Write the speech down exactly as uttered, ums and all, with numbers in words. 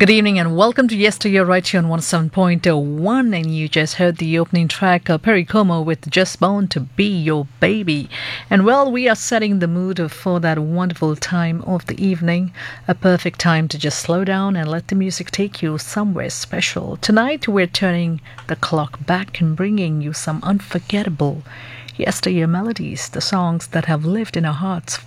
Good evening and welcome to Yesteryear right here on one oh seven point one, and you just heard the opening track uh, Perry Como with Just Born to Be Your Baby. And well, we are setting the mood for that wonderful time of the evening, a perfect time to just slow down and let the music take you somewhere special. Tonight we're turning the clock back and bringing you some unforgettable yesteryear melodies, the songs that have lived in our hearts